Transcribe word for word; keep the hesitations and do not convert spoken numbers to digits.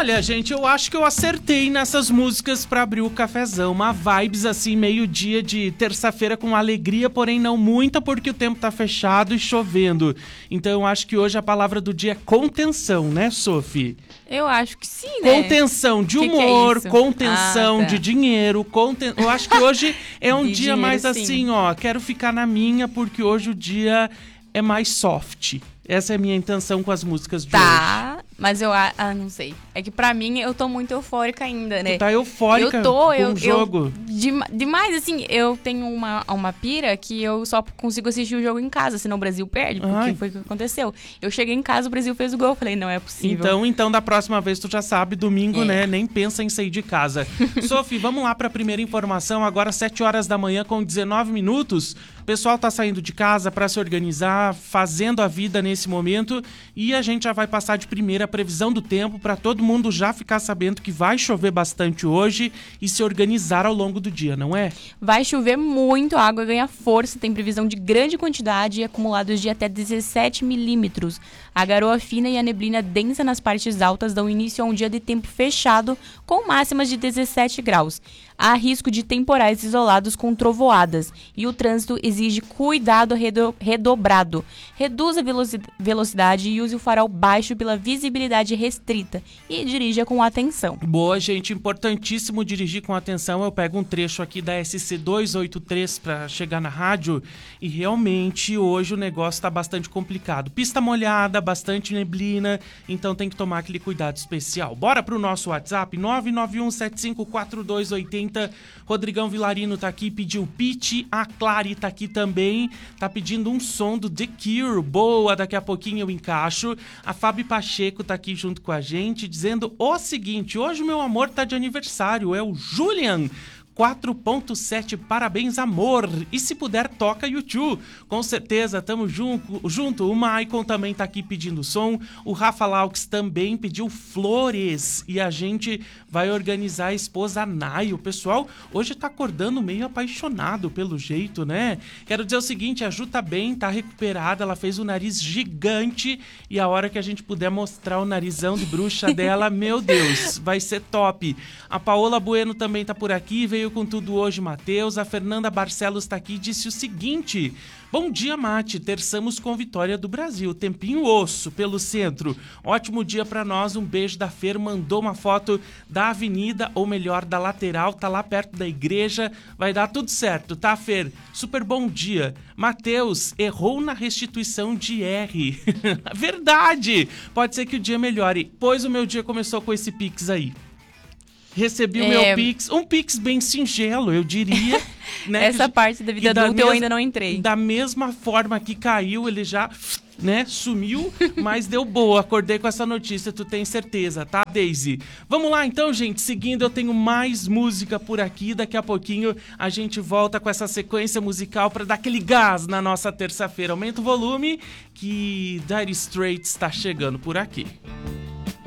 Olha, gente, eu acho que eu acertei nessas músicas pra abrir o cafezão. Uma vibes assim, meio-dia de terça-feira com alegria, porém não muita, porque o tempo tá fechado e chovendo. Então eu acho que hoje a palavra do dia é contenção, né, Sophie? Eu acho que sim, né? Contenção de Que que humor, é isso? contenção Ah, tá. de dinheiro, conten... eu acho que hoje é um De dia dinheiro, mais sim. assim, ó, quero ficar na minha, porque hoje o dia é mais soft. Essa é a minha intenção com as músicas de hoje. Tá, mas eu a- ah, não sei. É que pra mim eu tô muito eufórica ainda, né? Tu tá eufórica eu tô, com eu, o jogo. Eu, dem- demais, assim, eu tenho uma, uma pira que eu só consigo assistir o jogo em casa, senão o Brasil perde, porque Ai. foi o que aconteceu. Eu cheguei em casa, o Brasil fez o gol, eu falei, não é possível. Então, então, da próxima vez tu já sabe, domingo, É. né? Nem pensa em sair de casa. Sophie, vamos lá pra primeira informação. Agora, sete horas da manhã, com dezenove minutos. O pessoal tá saindo de casa pra se organizar, fazendo a vida nesse momento. E a gente já vai passar de primeira a previsão do tempo pra todo mundo já ficar sabendo que vai chover bastante hoje e se organizar ao longo do dia, não é? Vai chover muito, a água ganha força, tem previsão de grande quantidade e acumulados de até dezessete milímetros. A garoa fina e a neblina densa nas partes altas dão início a um dia de tempo fechado, com máximas de dezessete graus. Há risco de temporais isolados com trovoadas e o trânsito exige cuidado redo- redobrado. Reduza a veloci- velocidade e use o farol baixo pela visibilidade restrita e dirija com atenção. Boa, gente, importantíssimo dirigir com atenção. Eu pego um trecho aqui da S C duzentos e oitenta e três para chegar na rádio e realmente hoje o negócio tá bastante complicado. Pista molhada, bastante neblina, então tem que tomar aquele cuidado especial. Bora pro nosso WhatsApp, nove nove um sete cinco quatro dois oito zero. Rodrigão Vilarino tá aqui, pediu Pitty. A Clary tá aqui também, tá pedindo um som do The Cure. Boa, daqui a pouquinho eu encaixo. A Fabi Pacheco tá aqui junto com a gente, dizendo o seguinte: hoje o meu amor tá de aniversário, é o Julian. quatro ponto sete, parabéns, amor. E se puder, toca YouTube. Com certeza, tamo junto. junto. O Maicon também tá aqui pedindo som. O Rafa Laux também pediu flores. E a gente vai organizar a esposa Nai. O pessoal hoje tá acordando meio apaixonado pelo jeito, né? Quero dizer o seguinte, a Ju tá bem, tá recuperada. Ela fez o nariz gigante. E a hora que a gente puder mostrar o narizão de bruxa dela, meu Deus, vai ser top. A Paola Bueno também tá por aqui, veio com tudo hoje, Matheus. A Fernanda Barcelos tá aqui e disse o seguinte: bom dia, Mate, terçamos com vitória do Brasil, tempinho osso pelo centro, ótimo dia pra nós, um beijo da Fer, mandou uma foto da avenida, ou melhor, da lateral, tá lá perto da igreja, vai dar tudo certo, tá, Fer? Super bom dia. Matheus, errou na restituição de R. Verdade, pode ser que o dia melhore, pois o meu dia começou com esse Pix aí. Recebi o É... meu Pix, um Pix bem singelo, eu diria. Né, Essa que, parte da vida e da adulta eu mes- ainda não entrei. Da mesma forma que caiu, ele já, né, sumiu, mas deu boa. Acordei com essa notícia, tu tem certeza, tá, Daisy? Vamos lá então, gente, seguindo, eu tenho mais música por aqui. Daqui a pouquinho a gente volta com essa sequência musical pra dar aquele gás na nossa terça-feira. Aumenta o volume que Dire Straits está chegando por aqui.